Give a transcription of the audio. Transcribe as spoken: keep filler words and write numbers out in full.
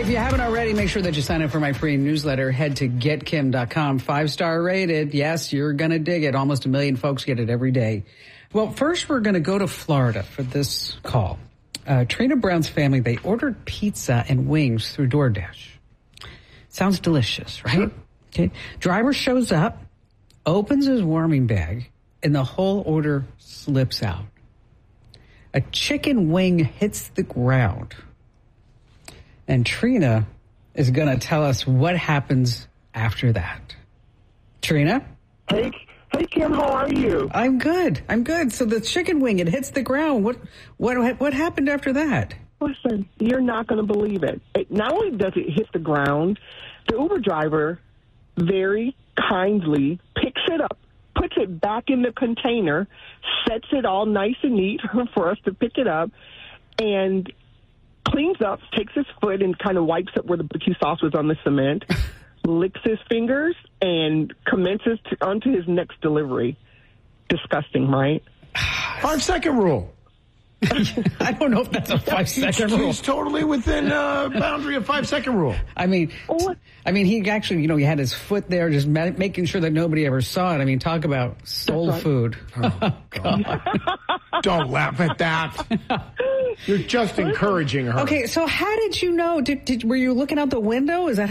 if you haven't already, make sure that you sign up for my free newsletter. Head to get kim dot com. Five-star rated. Yes, you're going to dig it. Almost a million folks get it every day. Well, first we're going to go to Florida for this call. Uh, Trina Brown's family, they ordered pizza and wings through DoorDash. Sounds delicious, right? Sure. Okay. Driver shows up, opens his warming bag, and the whole order slips out. A chicken wing hits the ground. And Trina is going to tell us what happens after that. Trina? Hey, hey, Kim, how are you? I'm good. I'm good. So the chicken wing, it hits the ground. What what what happened after that? Listen, you're not going to believe it. it. Not only does it hit the ground, the Uber driver very kindly picks it up, puts it back in the container, sets it all nice and neat for us to pick it up, and cleans up, takes his foot and kind of wipes up where the barbecue sauce was on the cement, licks his fingers, and commences to, onto his next delivery. Disgusting, right? Five-second rule. I don't know if that's a five-second rule. He's totally within uh, boundary of five-second rule. I mean, I mean, he actually, you know, he had his foot there, just ma- making sure that nobody ever saw it. I mean, talk about soul right. food. Oh, God. Don't laugh at that. You're just encouraging her. Okay, so how did you know? Did, did were you looking out the window? Is that